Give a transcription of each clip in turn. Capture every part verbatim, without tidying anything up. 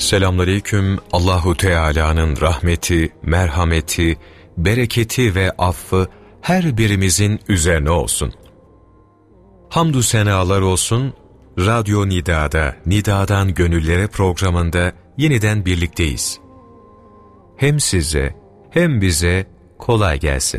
Selamünaleyküm. Allahu Teala'nın rahmeti, merhameti, bereketi ve affı her birimizin üzerine olsun. Hamdü senalar olsun. Radyo Nida'da, Nida'dan Gönüllere programında yeniden birlikteyiz. Hem size hem bize kolay gelsin.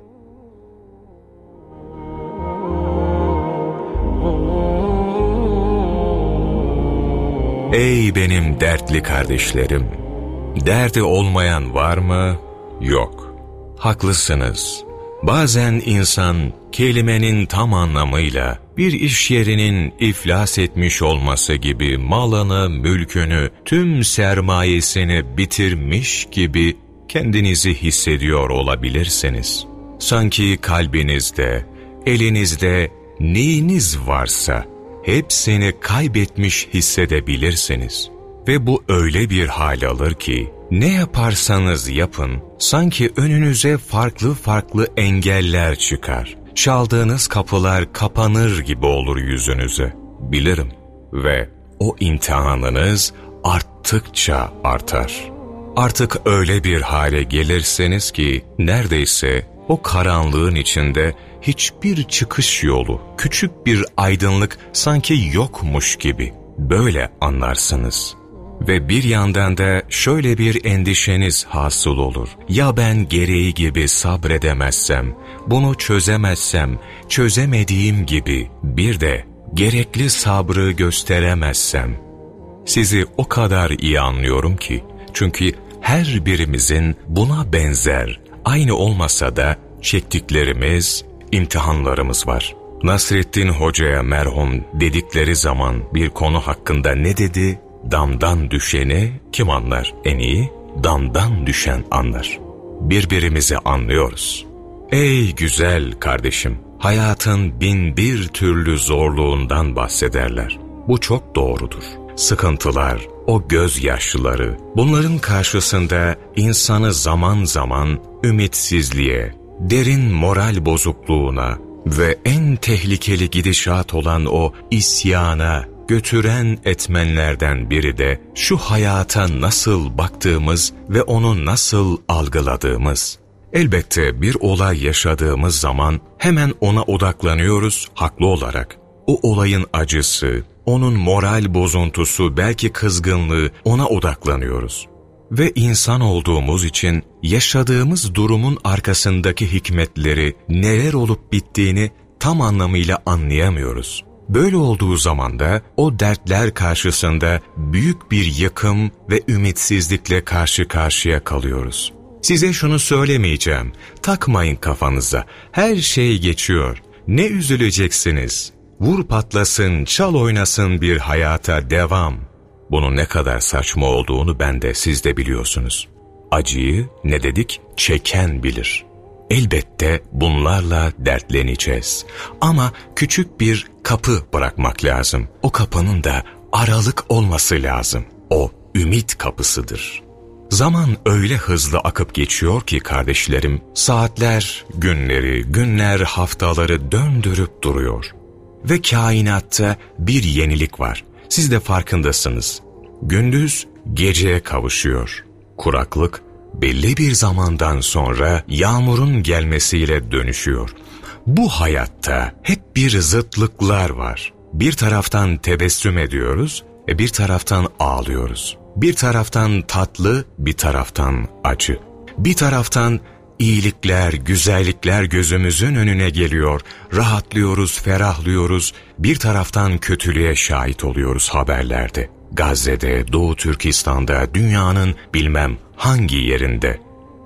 Ey benim dertli kardeşlerim! Derdi olmayan var mı? Yok. Haklısınız. Bazen insan kelimenin tam anlamıyla bir iş yerinin iflas etmiş olması gibi malını, mülkünü, tüm sermayesini bitirmiş gibi kendinizi hissediyor olabilirsiniz. Sanki kalbinizde, elinizde neyiniz varsa hepsini kaybetmiş hissedebilirsiniz. Ve bu öyle bir hal alır ki, ne yaparsanız yapın, sanki önünüze farklı farklı engeller çıkar. Çaldığınız kapılar kapanır gibi olur yüzünüze. Bilirim. Ve o imtihanınız arttıkça artar. Artık öyle bir hale gelirseniz ki, neredeyse o karanlığın içinde hiçbir çıkış yolu, küçük bir aydınlık sanki yokmuş gibi böyle anlarsınız. Ve bir yandan da şöyle bir endişeniz hasıl olur. Ya ben gereği gibi sabredemezsem, bunu çözemezsem, çözemediğim gibi bir de gerekli sabrı gösteremezsem? Sizi o kadar iyi anlıyorum ki, çünkü her birimizin buna benzer, aynı olmasa da çektiklerimiz, imtihanlarımız var. Nasrettin Hoca'ya merhum dedikleri zaman bir konu hakkında ne dedi? Damdan düşeni kim anlar en iyi? Damdan düşen anlar. Birbirimizi anlıyoruz. Ey güzel kardeşim, hayatın bin bir türlü zorluğundan bahsederler. Bu çok doğrudur. Sıkıntılar, o gözyaşları, bunların karşısında insanı zaman zaman ümitsizliğe, derin moral bozukluğuna ve en tehlikeli gidişat olan o isyana götüren etmenlerden biri de şu hayata nasıl baktığımız ve onu nasıl algıladığımız. Elbette bir olay yaşadığımız zaman hemen ona odaklanıyoruz haklı olarak. O olayın acısı, onun moral bozuntusu, belki kızgınlığı, ona odaklanıyoruz. Ve insan olduğumuz için yaşadığımız durumun arkasındaki hikmetleri, neler olup bittiğini tam anlamıyla anlayamıyoruz. Böyle olduğu zaman da o dertler karşısında büyük bir yıkım ve ümitsizlikle karşı karşıya kalıyoruz. Size şunu söylemeyeceğim, takmayın kafanıza, her şey geçiyor, ne üzüleceksiniz? Vur patlasın, çal oynasın bir hayata devam. Bunun ne kadar saçma olduğunu ben de siz de biliyorsunuz. Acıyı ne dedik? Çeken bilir. Elbette bunlarla dertleneceğiz. Ama küçük bir kapı bırakmak lazım. O kapının da aralık olması lazım. O ümit kapısıdır. Zaman öyle hızlı akıp geçiyor ki kardeşlerim, saatler, günleri, günler, haftaları döndürüp duruyor. Ve kainatta bir yenilik var. Siz de farkındasınız. Gündüz geceye kavuşuyor. Kuraklık belli bir zamandan sonra yağmurun gelmesiyle dönüşüyor. Bu hayatta hep bir zıtlıklar var. Bir taraftan tebessüm ediyoruz, e bir taraftan ağlıyoruz. Bir taraftan tatlı, bir taraftan acı. Bir taraftan iyilikler, güzellikler gözümüzün önüne geliyor. Rahatlıyoruz, ferahlıyoruz. Bir taraftan kötülüğe şahit oluyoruz haberlerde. Gazze'de, Doğu Türkistan'da, dünyanın bilmem hangi yerinde.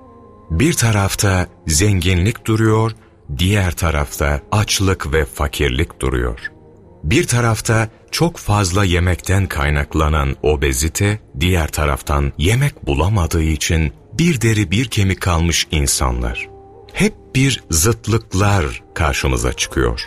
Bir tarafta zenginlik duruyor, diğer tarafta açlık ve fakirlik duruyor. Bir tarafta çok fazla yemekten kaynaklanan obezite, diğer taraftan yemek bulamadığı için bir deri bir kemik kalmış insanlar. Hep bir zıtlıklar karşımıza çıkıyor.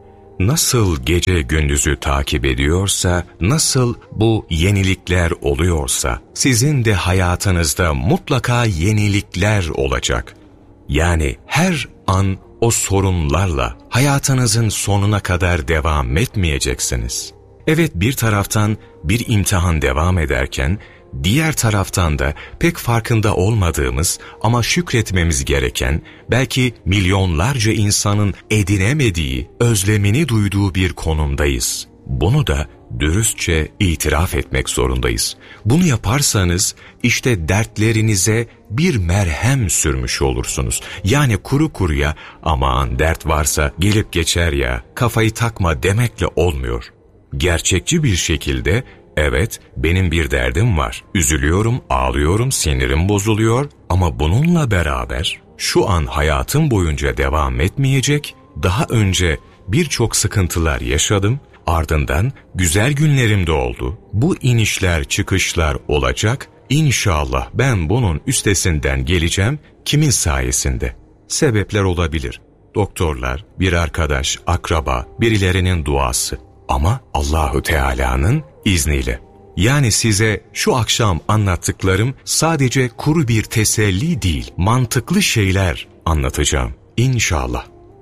Nasıl gece gündüzü takip ediyorsa, nasıl bu yenilikler oluyorsa, sizin de hayatınızda mutlaka yenilikler olacak. Yani her an o sorunlarla hayatınızın sonuna kadar devam etmeyeceksiniz. Evet, bir taraftan bir imtihan devam ederken, diğer taraftan da pek farkında olmadığımız ama şükretmemiz gereken, belki milyonlarca insanın edinemediği, özlemini duyduğu bir konumdayız. Bunu da dürüstçe itiraf etmek zorundayız. Bunu yaparsanız işte dertlerinize bir merhem sürmüş olursunuz. Yani kuru kuruya aman dert varsa gelip geçer ya, kafayı takma demekle olmuyor. Gerçekçi bir şekilde evet benim bir derdim var, üzülüyorum, ağlıyorum, sinirim bozuluyor ama bununla beraber şu an hayatım boyunca devam etmeyecek, daha önce birçok sıkıntılar yaşadım, ardından güzel günlerim de oldu. Bu inişler çıkışlar olacak, İnşallah ben bunun üstesinden geleceğim. Kimin sayesinde? Sebepler olabilir. Doktorlar, bir arkadaş, akraba, birilerinin duası. Ama Allahu Teala'nın izniyle. Yani size şu akşam anlattıklarım sadece kuru bir teselli değil, mantıklı şeyler anlatacağım. İnşallah.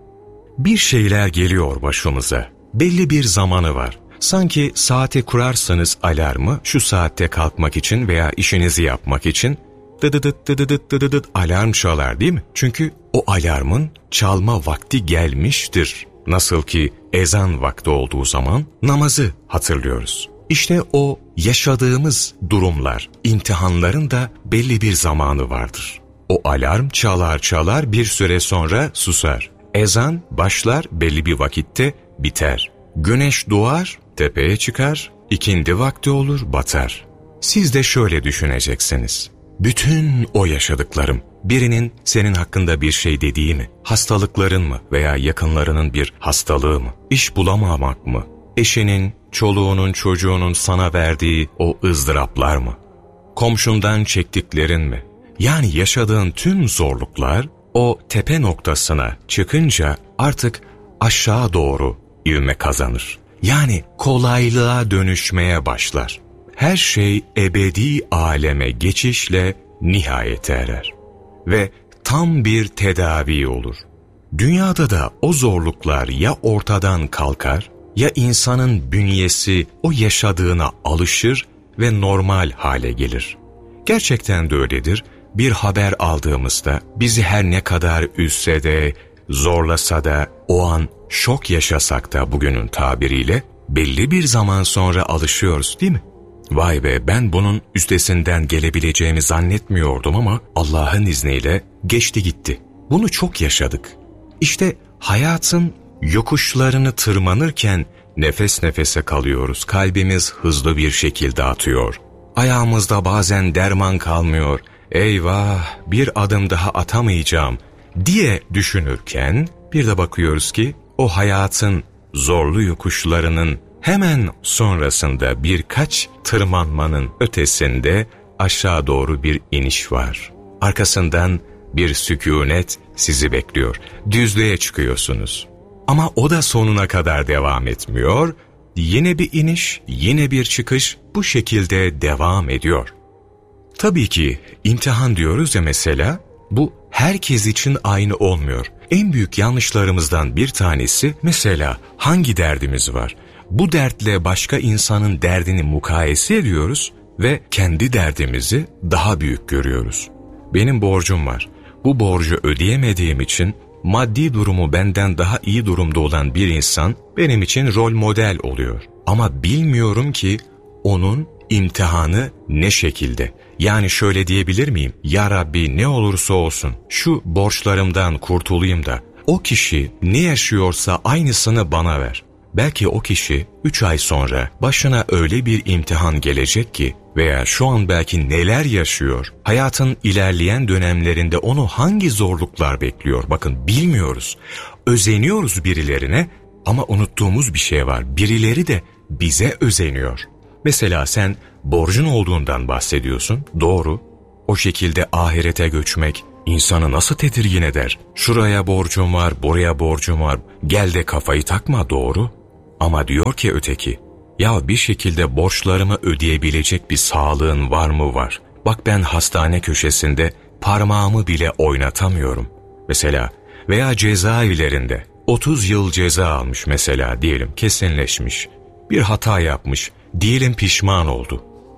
Bir şeyler geliyor başımıza. Belli bir zamanı var. Sanki saate kurarsanız alarmı şu saatte kalkmak için veya işinizi yapmak için dıdıdıt dıdıdıt dıdıdıt alarm çalar değil mi? Çünkü o alarmın çalma vakti gelmiştir. Nasıl ki ezan vakti olduğu zaman namazı hatırlıyoruz. İşte o yaşadığımız durumlar, imtihanların da belli bir zamanı vardır. O alarm çalar çalar bir süre sonra susar. Ezan başlar belli bir vakitte biter. Güneş doğar, tepeye çıkar, ikindi vakti olur, batar. Siz de şöyle düşüneceksiniz. Bütün o yaşadıklarım, birinin senin hakkında bir şey dediği mi? Hastalıkların mı veya yakınlarının bir hastalığı mı? İş bulamamak mı? Eşinin, çoluğunun, çocuğunun sana verdiği o ızdıraplar mı? Komşundan çektiklerin mi? Yani yaşadığın tüm zorluklar o tepe noktasına çıkınca artık aşağı doğru ivme kazanır. Yani kolaylığa dönüşmeye başlar. Her şey ebedi aleme geçişle nihayete erer. Ve tam bir tedavi olur. Dünyada da o zorluklar ya ortadan kalkar, ya insanın bünyesi o yaşadığına alışır ve normal hale gelir. Gerçekten de öyledir. Bir haber aldığımızda bizi her ne kadar üzse de, zorlasa da, o an şok yaşasak da bugünün tabiriyle belli bir zaman sonra alışıyoruz değil mi? Vay be, ben bunun üstesinden gelebileceğimi zannetmiyordum ama Allah'ın izniyle geçti gitti. Bunu çok yaşadık. İşte hayatın yokuşlarını tırmanırken nefes nefese kalıyoruz. Kalbimiz hızlı bir şekilde atıyor. Ayağımızda bazen derman kalmıyor. Eyvah, bir adım daha atamayacağım diye düşünürken bir de bakıyoruz ki o hayatın zorlu yokuşlarının hemen sonrasında birkaç tırmanmanın ötesinde aşağı doğru bir iniş var. Arkasından bir sükunet sizi bekliyor. Düzlüğe çıkıyorsunuz. Ama o da sonuna kadar devam etmiyor. Yine bir iniş, yine bir çıkış bu şekilde devam ediyor. Tabii ki imtihan diyoruz ya mesela, bu herkes için aynı olmuyor. En büyük yanlışlarımızdan bir tanesi mesela hangi derdimiz var? Bu dertle başka insanın derdini mukayese ediyoruz ve kendi derdimizi daha büyük görüyoruz. Benim borcum var. Bu borcu ödeyemediğim için maddi durumu benden daha iyi durumda olan bir insan benim için rol model oluyor. Ama bilmiyorum ki onun imtihanı ne şekilde? Yani şöyle diyebilir miyim? Ya Rabbi ne olursa olsun şu borçlarımdan kurtulayım da o kişi ne yaşıyorsa aynısını bana ver. Belki o kişi üç ay sonra başına öyle bir imtihan gelecek ki veya şu an belki neler yaşıyor, hayatın ilerleyen dönemlerinde onu hangi zorluklar bekliyor, bakın bilmiyoruz. Özeniyoruz birilerine ama unuttuğumuz bir şey var, birileri de bize özeniyor. Mesela sen borcun olduğundan bahsediyorsun, doğru. O şekilde ahirete göçmek insanı nasıl tedirgin eder? Şuraya borcum var, buraya borcum var, gel de kafayı takma, doğru. Ama diyor ki öteki, ya bir şekilde borçlarımı ödeyebilecek bir sağlığın var mı? Var. Bak ben hastane köşesinde parmağımı bile oynatamıyorum. Mesela veya cezaevlerinde otuz yıl ceza almış mesela diyelim, kesinleşmiş. Bir hata yapmış, diyelim pişman oldu.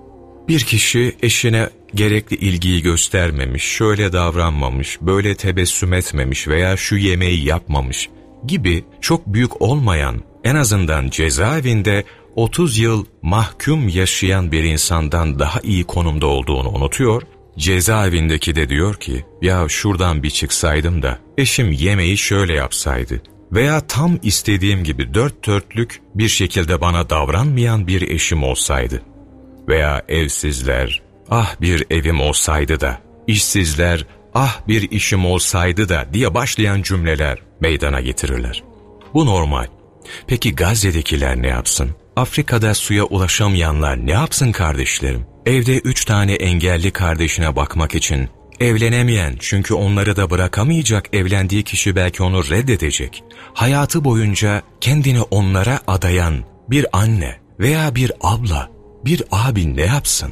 Bir kişi eşine gerekli ilgiyi göstermemiş, şöyle davranmamış, böyle tebessüm etmemiş veya şu yemeği yapmamış gibi çok büyük olmayan, en azından cezaevinde otuz yıl mahkum yaşayan bir insandan daha iyi konumda olduğunu unutuyor. Cezaevindeki de diyor ki, ya şuradan bir çıksaydım da eşim yemeği şöyle yapsaydı veya tam istediğim gibi dört dörtlük bir şekilde bana davranmayan bir eşim olsaydı veya evsizler, ah bir evim olsaydı da, işsizler, ah bir işim olsaydı da diye başlayan cümleler meydana getirirler. Bu normal. Peki Gazze'dekiler ne yapsın? Afrika'da suya ulaşamayanlar ne yapsın kardeşlerim? Evde üç tane engelli kardeşine bakmak için evlenemeyen, çünkü onları da bırakamayacak, evlendiği kişi belki onu reddedecek, hayatı boyunca kendini onlara adayan bir anne veya bir abla, bir abi ne yapsın?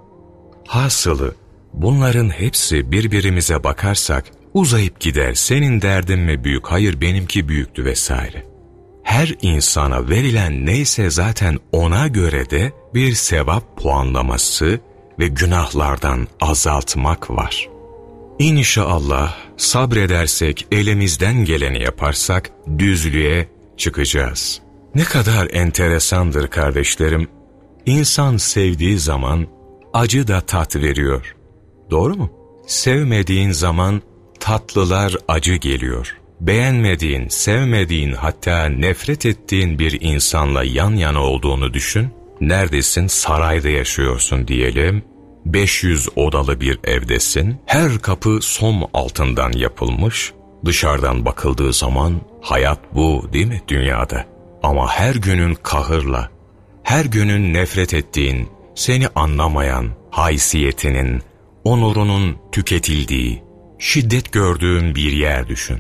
Hasılı, bunların hepsi birbirimize bakarsak uzayıp gider. Senin derdin mi büyük? Hayır, benimki büyüktü vesaire. Her insana verilen neyse zaten ona göre de bir sevap puanlaması ve günahlardan azaltmak var. İnşallah sabredersek, elimizden geleni yaparsak düzlüğe çıkacağız. Ne kadar enteresandır kardeşlerim. İnsan sevdiği zaman acı da tat veriyor. Doğru mu? Sevmediğin zaman tatlılar acı geliyor. Beğenmediğin, sevmediğin, hatta nefret ettiğin bir insanla yan yana olduğunu düşün. Neredesin? Sarayda yaşıyorsun diyelim. beş yüz odalı bir evdesin. Her kapı som altından yapılmış. Dışarıdan bakıldığı zaman hayat bu değil mi dünyada? Ama her günün kahırla, her günün nefret ettiğin, seni anlamayan, haysiyetinin, onurunun tüketildiği, şiddet gördüğün bir yer düşün.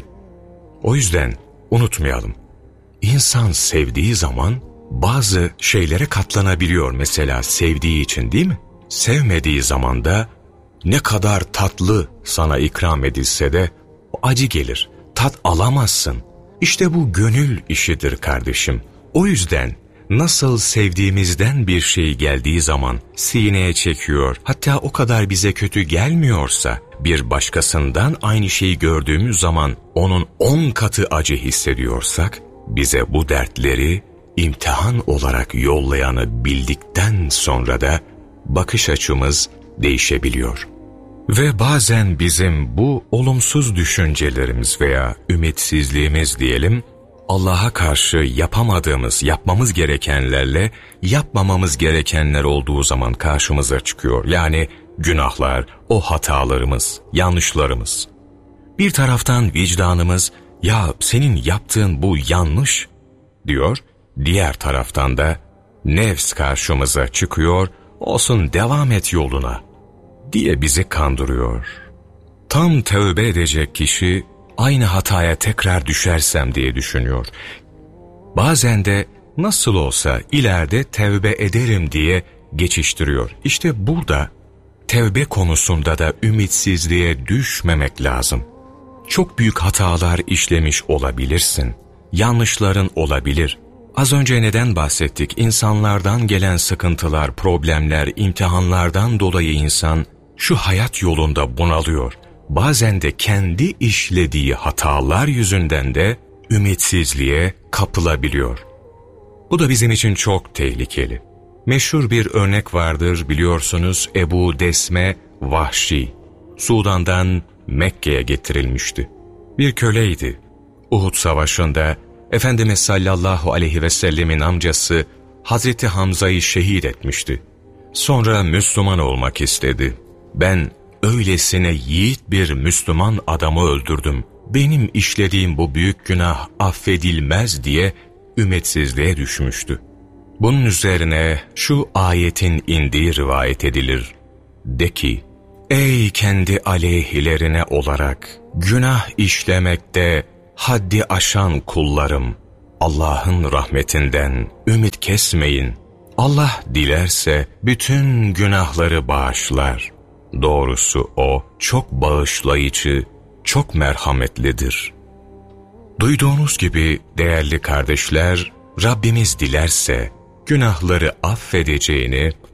O yüzden unutmayalım. İnsan sevdiği zaman bazı şeylere katlanabiliyor, mesela sevdiği için değil mi? Sevmediği zaman da ne kadar tatlı sana ikram edilse de acı gelir, tat alamazsın. İşte bu gönül işidir kardeşim. O yüzden nasıl sevdiğimizden bir şey geldiği zaman sineye çekiyor, hatta o kadar bize kötü gelmiyorsa, bir başkasından aynı şeyi gördüğümüz zaman onun on katı acı hissediyorsak, bize bu dertleri imtihan olarak yollayanı bildikten sonra da bakış açımız değişebiliyor. Ve bazen bizim bu olumsuz düşüncelerimiz veya ümitsizliğimiz diyelim, Allah'a karşı yapamadığımız, yapmamız gerekenlerle yapmamamız gerekenler olduğu zaman karşımıza çıkıyor. Yani günahlar, o hatalarımız, yanlışlarımız. Bir taraftan vicdanımız, ya senin yaptığın bu yanlış diyor. Diğer taraftan da nefs karşımıza çıkıyor, olsun devam et yoluna diye bizi kandırıyor. Tam tövbe edecek kişi, aynı hataya tekrar düşersem diye düşünüyor. Bazen de nasıl olsa ileride tevbe ederim diye geçiştiriyor. İşte burada tevbe konusunda da ümitsizliğe düşmemek lazım. Çok büyük hatalar işlemiş olabilirsin. Yanlışların olabilir. Az önce neden bahsettik? İnsanlardan gelen sıkıntılar, problemler, imtihanlardan dolayı insan şu hayat yolunda bunalıyor. Bazen de kendi işlediği hatalar yüzünden de ümitsizliğe kapılabiliyor. Bu da bizim için çok tehlikeli. Meşhur bir örnek vardır biliyorsunuz, Ebu Desme Vahşi. Sudan'dan Mekke'ye getirilmişti. Bir köleydi. Uhud Savaşı'nda Efendimiz sallallahu aleyhi ve sellemin amcası Hazreti Hamza'yı şehit etmişti. Sonra Müslüman olmak istedi. Ben öylesine yiğit bir Müslüman adamı öldürdüm, benim işlediğim bu büyük günah affedilmez diye ümitsizliğe düşmüştü. Bunun üzerine şu ayetin indiği rivayet edilir. De ki, ey kendi aleyhilerine olarak günah işlemekte haddi aşan kullarım, Allah'ın rahmetinden ümit kesmeyin. Allah dilerse bütün günahları bağışlar. Doğrusu O çok bağışlayıcı, çok merhametlidir. Duyduğunuz gibi değerli kardeşler, Rabbimiz dilerse günahları affedeceğini,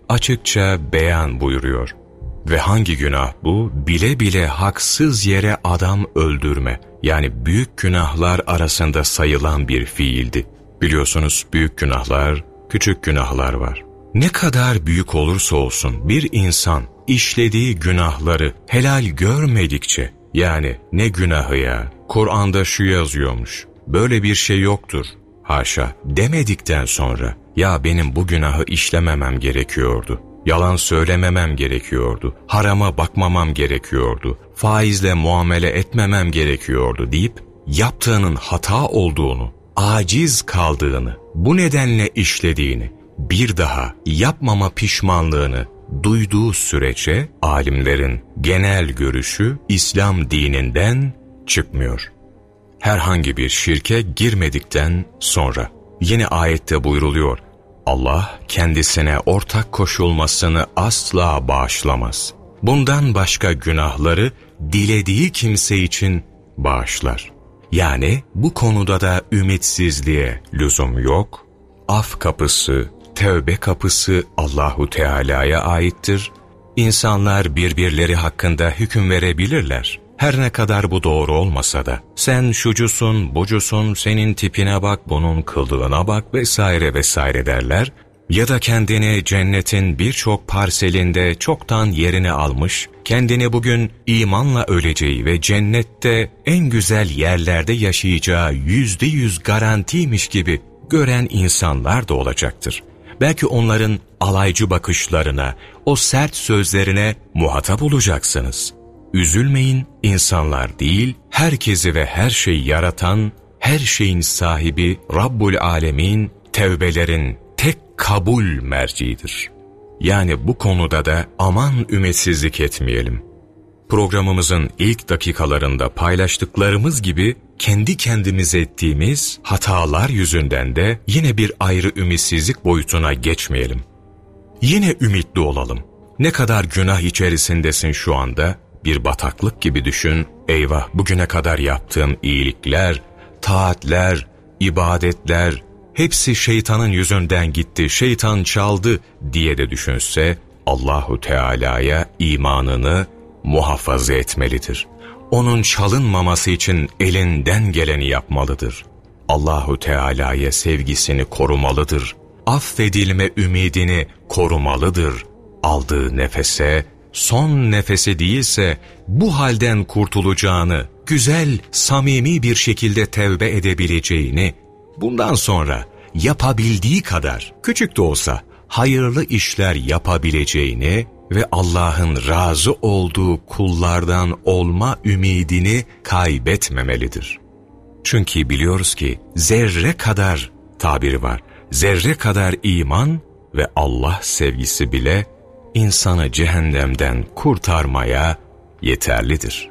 açıkça beyan buyuruyor. Ve hangi günah bu? Bile bile haksız yere adam öldürme. Yani büyük günahlar arasında sayılan bir fiildi. Biliyorsunuz büyük günahlar, küçük günahlar var. Ne kadar büyük olursa olsun bir insan işlediği günahları helal görmedikçe, yani ne günahı ya, Kur'an'da şu yazıyormuş, böyle bir şey yoktur, haşa demedikten sonra, ya benim bu günahı işlememem gerekiyordu, yalan söylememem gerekiyordu, harama bakmamam gerekiyordu, faizle muamele etmemem gerekiyordu deyip yaptığının hata olduğunu, aciz kaldığını, bu nedenle işlediğini, bir daha yapmama pişmanlığını duyduğu sürece alimlerin genel görüşü İslam dininden çıkmıyor. Herhangi bir şirke girmedikten sonra. Yine ayette buyruluyor, Allah kendisine ortak koşulmasını asla bağışlamaz. Bundan başka günahları dilediği kimse için bağışlar. Yani bu konuda da ümitsizliğe lüzum yok. Af kapısı, tevbe kapısı Allahu Teala'ya aittir. İnsanlar birbirleri hakkında hüküm verebilirler. Her ne kadar bu doğru olmasa da, sen şucusun, bucusun, senin tipine bak, bunun kılığına bak vesaire vesaire derler. Ya da kendini cennetin birçok parselinde çoktan yerini almış, kendini bugün imanla öleceği ve cennette en güzel yerlerde yaşayacağı yüzde yüz garantiymiş gibi gören insanlar da olacaktır. Belki onların alaycı bakışlarına, o sert sözlerine muhatap olacaksınız. Üzülmeyin, insanlar değil, herkesi ve her şeyi yaratan, her şeyin sahibi Rabbul Alemin, tevbelerin tek kabul merciidir. Yani bu konuda da aman ümitsizlik etmeyelim. Programımızın ilk dakikalarında paylaştıklarımız gibi kendi kendimize ettiğimiz hatalar yüzünden de yine bir ayrı ümitsizlik boyutuna geçmeyelim. Yine ümitli olalım. Ne kadar günah içerisindesin şu anda? Bir bataklık gibi düşün, eyvah bugüne kadar yaptığım iyilikler, taatler, ibadetler, hepsi şeytanın yüzünden gitti, şeytan çaldı diye de düşünse, Allahu Teala'ya imanını muhafaza etmelidir. Onun çalınmaması için elinden geleni yapmalıdır. Allahu Teala'ya sevgisini korumalıdır. Affedilme ümidini korumalıdır. Aldığı nefese, son nefesi değilse bu halden kurtulacağını, güzel, samimi bir şekilde tevbe edebileceğini, bundan sonra yapabildiği kadar, küçük de olsa hayırlı işler yapabileceğini ve Allah'ın razı olduğu kullardan olma ümidini kaybetmemelidir. Çünkü biliyoruz ki zerre kadar tabiri var, zerre kadar iman ve Allah sevgisi bile insanı cehennemden kurtarmaya yeterlidir.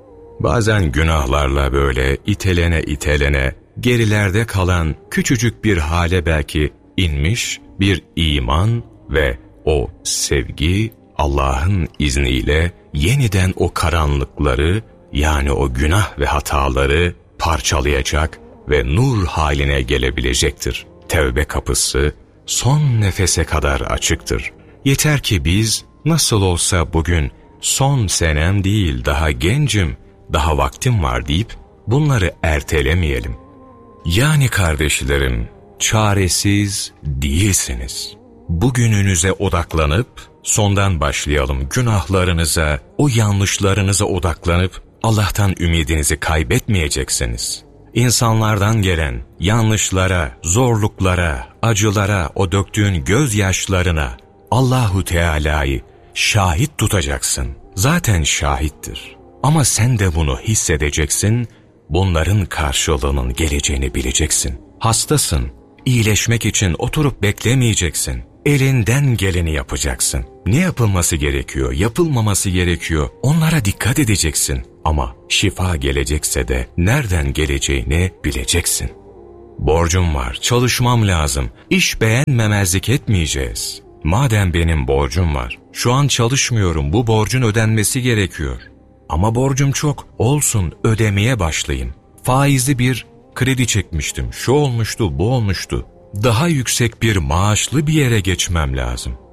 Bazen günahlarla böyle itelene itelene gerilerde kalan küçücük bir hale belki inmiş bir iman ve o sevgi Allah'ın izniyle yeniden o karanlıkları, yani o günah ve hataları parçalayacak ve nur haline gelebilecektir. Tevbe kapısı son nefese kadar açıktır. Yeter ki biz nasıl olsa bugün son senem değil, daha gencim, daha vaktim var deyip bunları ertelemeyelim. Yani kardeşlerim, çaresiz değilsiniz. Bugününüze odaklanıp sondan başlayalım. Günahlarınıza, o yanlışlarınıza odaklanıp Allah'tan ümidinizi kaybetmeyeceksiniz. İnsanlardan gelen yanlışlara, zorluklara, acılara, o döktüğün gözyaşlarına Allahu Teala'yı şahit tutacaksın. Zaten şahittir. Ama sen de bunu hissedeceksin, bunların karşılığının geleceğini bileceksin. Hastasın, iyileşmek için oturup beklemeyeceksin. Elinden geleni yapacaksın. Ne yapılması gerekiyor, yapılmaması gerekiyor, onlara dikkat edeceksin. Ama şifa gelecekse de nereden geleceğini bileceksin. Borcum var, çalışmam lazım, iş beğenmemezlik etmeyeceğiz. Madem benim borcum var, şu an çalışmıyorum, bu borcun ödenmesi gerekiyor. Ama borcum çok, olsun, ödemeye başlayayım. Faizli bir kredi çekmiştim, şu olmuştu, bu olmuştu. Daha yüksek bir maaşlı bir yere geçmem lazım.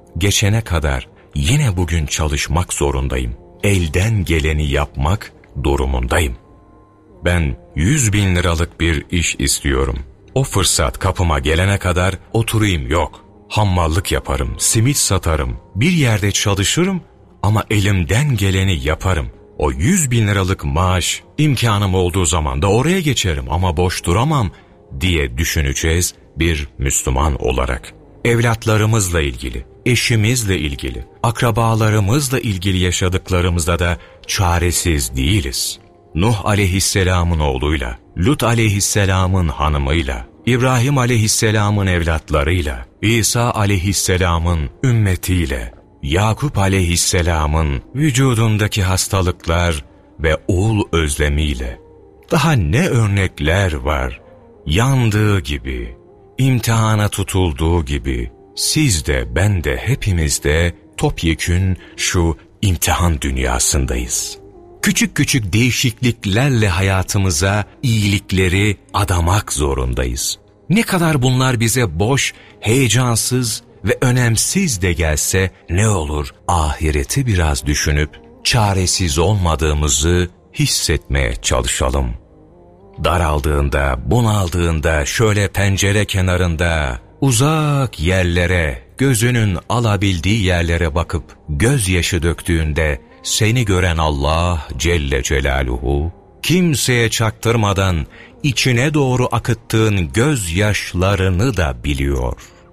geçene kadar yine bugün çalışmak zorundayım. Elden geleni yapmak durumundayım. Ben yüz bin liralık bir iş istiyorum. O fırsat kapıma gelene kadar oturayım yok. Hammallık yaparım, simit satarım, bir yerde çalışırım ama elimden geleni yaparım. O yüz bin liralık maaş imkanım olduğu zaman da oraya geçerim ama boş duramam diye düşüneceğiz bir Müslüman olarak. Evlatlarımızla ilgili, eşimizle ilgili, akrabalarımızla ilgili yaşadıklarımızda da çaresiz değiliz. Nuh aleyhisselamın oğluyla, Lut aleyhisselamın hanımıyla, İbrahim aleyhisselamın evlatlarıyla, İsa aleyhisselamın ümmetiyle, Yakup aleyhisselamın vücudundaki hastalıklar ve oğul özlemiyle, daha ne örnekler var, yandığı gibi, imtihana tutulduğu gibi, siz de ben de hepimiz de topyekün şu imtihan dünyasındayız. Küçük küçük değişikliklerle hayatımıza iyilikleri adamak zorundayız. Ne kadar bunlar bize boş, heyecansız ve önemsiz de gelse ne olur ahireti biraz düşünüp çaresiz olmadığımızı hissetmeye çalışalım. Daraldığında, bunaldığında şöyle pencere kenarında uzak yerlere, gözünün alabildiği yerlere bakıp gözyaşı döktüğünde seni gören Allah Celle Celaluhu, kimseye çaktırmadan içine doğru akıttığın gözyaşlarını da biliyor.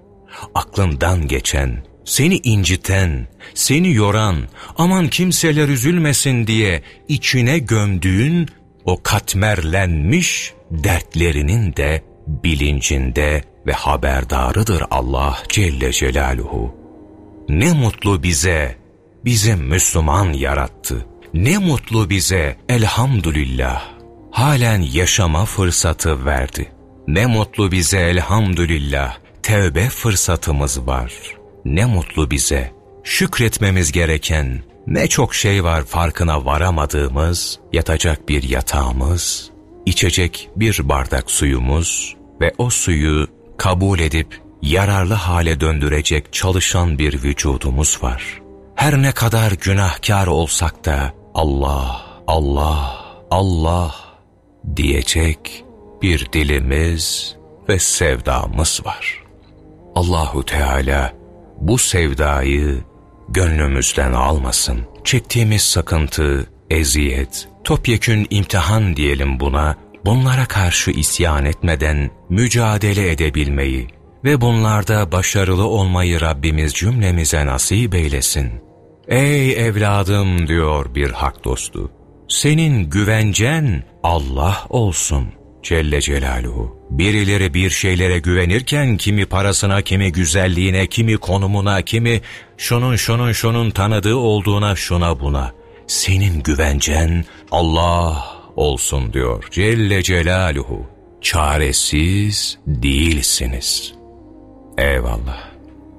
Aklından geçen, seni inciten, seni yoran, aman kimseler üzülmesin diye içine gömdüğün o katmerlenmiş dertlerinin de bilincinde ve haberdarıdır Allah Celle Celaluhu. Ne mutlu bize, bizi Müslüman yarattı. Ne mutlu bize, elhamdülillah, halen yaşama fırsatı verdi. Ne mutlu bize, elhamdülillah, tevbe fırsatımız var. Ne mutlu bize, şükretmemiz gereken ne çok şey var farkına varamadığımız, yatacak bir yatağımız, içecek bir bardak suyumuz ve o suyu kabul edip yararlı hale döndürecek çalışan bir vücudumuz var. Her ne kadar günahkar olsak da Allah, Allah, Allah diyecek bir dilimiz ve sevdamız var. Allahu Teala bu sevdayı gönlümüzden almasın. Çektiğimiz sıkıntı, eziyet, topyekün imtihan diyelim buna, bunlara karşı isyan etmeden mücadele edebilmeyi ve bunlarda başarılı olmayı Rabbimiz cümlemize nasip eylesin. Ey evladım diyor bir hak dostu, senin güvencen Allah olsun Celle Celaluhu. Birileri bir şeylere güvenirken kimi parasına, kimi güzelliğine, kimi konumuna, kimi şunun şunun şunun tanıdığı olduğuna, şuna buna. Senin güvencen Allah olsun diyor Celle Celaluhu. Çaresiz değilsiniz. Eyvallah.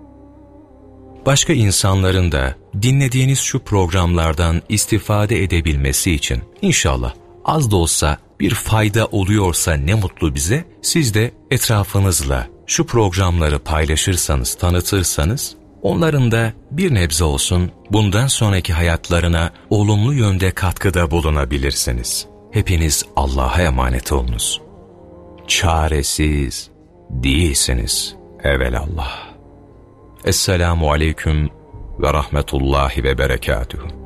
Başka insanların da dinlediğiniz şu programlardan istifade edebilmesi için inşallah az da olsa bir fayda oluyorsa ne mutlu bize. Siz de etrafınızla şu programları paylaşırsanız, tanıtırsanız, onların da bir nebze olsun bundan sonraki hayatlarına olumlu yönde katkıda bulunabilirsiniz. Hepiniz Allah'a emanet olunuz. Çaresiz değilsiniz evelallah. Esselamu aleyküm ve rahmetullahi ve berekatuhu.